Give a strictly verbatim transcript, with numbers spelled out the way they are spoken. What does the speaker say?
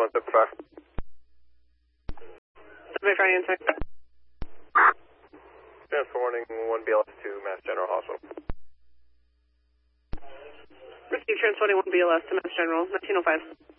seventy-five. seventy-five inside. Transporting one B L S to Mass General Hospital. Receive transporting one B L S to Mass General, nineteen oh five.